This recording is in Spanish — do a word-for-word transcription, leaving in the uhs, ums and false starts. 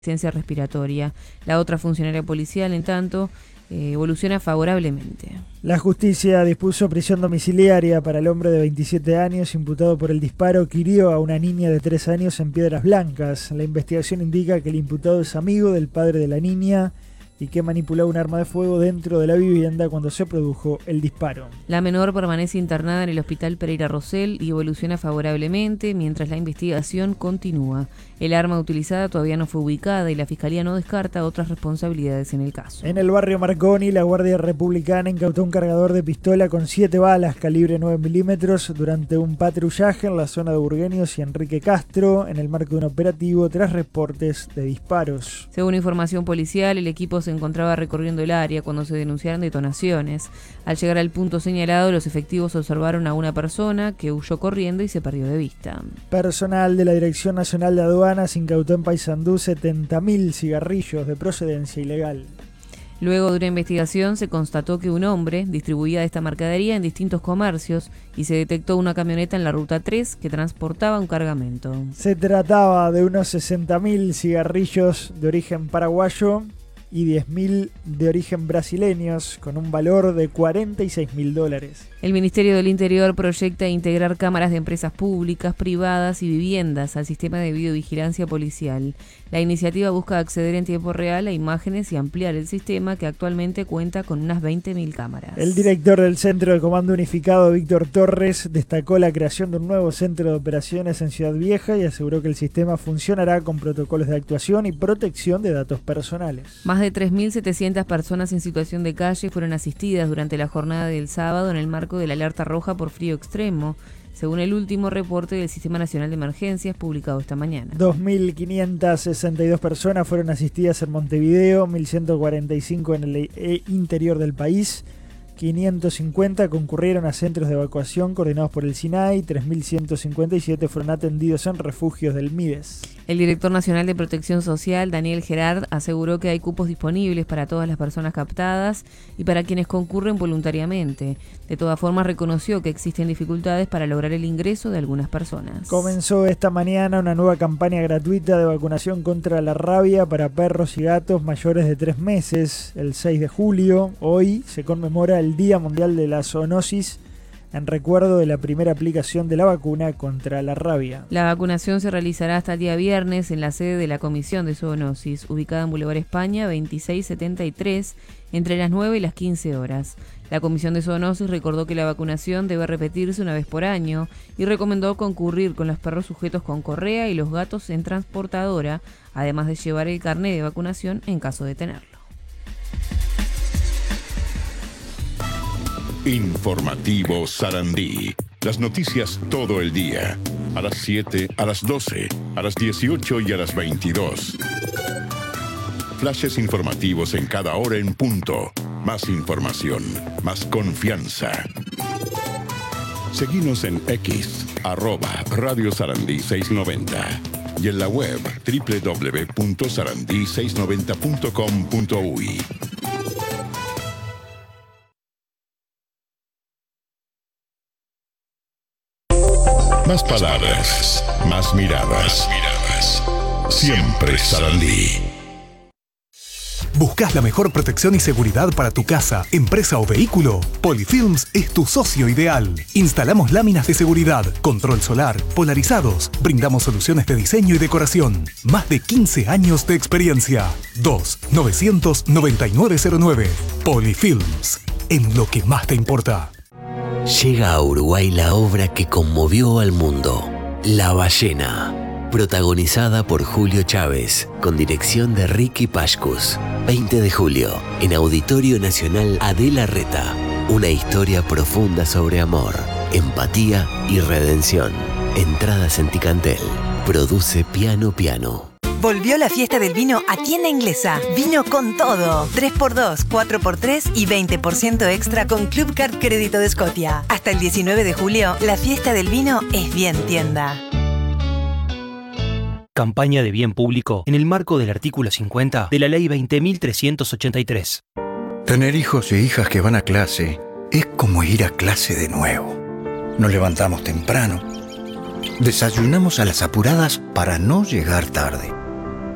asistencia respiratoria. La otra funcionaria policial, en tanto, eh, evoluciona favorablemente. La justicia dispuso prisión domiciliaria para el hombre de veintisiete años imputado por el disparo que hirió a una niña de tres años en Piedras Blancas. La investigación indica que el imputado es amigo del padre de la niña y que manipuló un arma de fuego dentro de la vivienda cuando se produjo el disparo. La menor permanece internada en el Hospital Pereira Rosell y evoluciona favorablemente mientras la investigación continúa. El arma utilizada todavía no fue ubicada y la Fiscalía no descarta otras responsabilidades en el caso. En el barrio Marconi, la Guardia Republicana incautó un cargador de pistola con siete balas calibre nueve milímetros durante un patrullaje en la zona de Burgueños y Enrique Castro en el marco de un operativo tras reportes de disparos. Según información policial, el equipo se Se encontraba recorriendo el área cuando se denunciaron detonaciones. Al llegar al punto señalado, los efectivos observaron a una persona que huyó corriendo y se perdió de vista. Personal de la Dirección Nacional de Aduanas incautó en Paysandú setenta mil cigarrillos de procedencia ilegal. Luego de una investigación se constató que un hombre distribuía esta mercadería en distintos comercios y se detectó una camioneta en la ruta tres que transportaba un cargamento. Se trataba de unos sesenta mil cigarrillos de origen paraguayo y diez mil de origen brasileños, con un valor de cuarenta y seis mil dólares. El Ministerio del Interior proyecta integrar cámaras de empresas públicas, privadas y viviendas al sistema de videovigilancia policial. La iniciativa busca acceder en tiempo real a imágenes y ampliar el sistema que actualmente cuenta con unas veinte mil cámaras. El director del Centro de Comando Unificado, Víctor Torres, destacó la creación de un nuevo centro de operaciones en Ciudad Vieja y aseguró que el sistema funcionará con protocolos de actuación y protección de datos personales. Más de tres mil setecientas personas en situación de calle fueron asistidas durante la jornada del sábado en el marco de la alerta roja por frío extremo, según el último reporte del Sistema Nacional de Emergencias publicado esta mañana. dos mil quinientas sesenta y dos personas fueron asistidas en Montevideo, mil ciento cuarenta y cinco en el interior del país, quinientos cincuenta concurrieron a centros de evacuación coordinados por el SINAI, tres mil ciento cincuenta y siete fueron atendidos en refugios del MIDES. El director nacional de Protección Social, Daniel Gerard, aseguró que hay cupos disponibles para todas las personas captadas y para quienes concurren voluntariamente. De todas formas, reconoció que existen dificultades para lograr el ingreso de algunas personas. Comenzó esta mañana una nueva campaña gratuita de vacunación contra la rabia para perros y gatos mayores de tres meses. El seis de julio, hoy, se conmemora el Día Mundial de la Zoonosis en recuerdo de la primera aplicación de la vacuna contra la rabia. La vacunación se realizará hasta el día viernes en la sede de la Comisión de Zoonosis, ubicada en Boulevard España veintiséis setenta y tres, entre las nueve y las quince horas. La Comisión de Zoonosis recordó que la vacunación debe repetirse una vez por año y recomendó concurrir con los perros sujetos con correa y los gatos en transportadora, además de llevar el carnet de vacunación en caso de tenerlo. Informativo Sarandí. Las noticias todo el día. A las siete, a las doce, a las dieciocho y a las veintidós. Flashes informativos en cada hora en punto. Más información, más confianza. Seguinos en X, arroba Radio Sarandí seiscientos noventa. Y en la web doble u doble u doble u punto sarandí seiscientos noventa punto com punto uy. Más palabras, más miradas, miradas. Siempre Sarandí. ¿Buscas la mejor protección y seguridad para tu casa, empresa o vehículo? Polyfilms es tu socio ideal. Instalamos láminas de seguridad, control solar, polarizados. Brindamos soluciones de diseño y decoración. Más de quince años de experiencia. dos nueve nueve nueve cero nueve. Polyfilms. En lo que más te importa. Llega a Uruguay la obra que conmovió al mundo, La Ballena, protagonizada por Julio Chávez, con dirección de Ricky Pashkus. veinte de julio, en Auditorio Nacional Adela Reta, una historia profunda sobre amor, empatía y redención. Entradas en Ticantel. Produce Piano Piano. Volvió la fiesta del vino a Tienda Inglesa. Vino con todo. tres por dos, cuatro por tres y veinte por ciento extra con Club Card Crédito de Scotia. Hasta el diecinueve de julio, la fiesta del vino es bien tienda. Campaña de bien público en el marco del artículo cincuenta de la Ley veinte mil trescientos ochenta y tres. Tener hijos e hijas que van a clase es como ir a clase de nuevo. Nos levantamos temprano. Desayunamos a las apuradas para no llegar tarde.